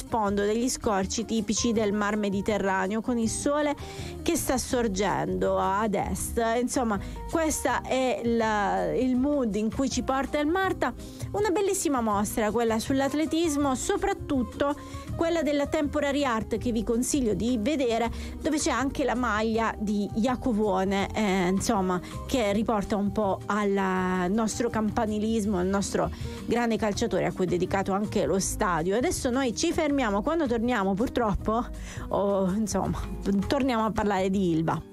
sfondo degli scorci tipici del Mar Mediterraneo, con il sole che sta sorgendo ad est. Insomma, questo è il mood in cui ci porta il Marta. Una bellissima mostra, quella sull'atletismo, soprattutto quella della Temporary Art, che vi consiglio di vedere, dove c'è anche la maglia di Iacovone, insomma, che riporta un po' al nostro campanilismo, al nostro grande calciatore a cui è dedicato anche lo stadio. Adesso noi ci fermiamo, quando torniamo purtroppo torniamo a parlare di Ilva.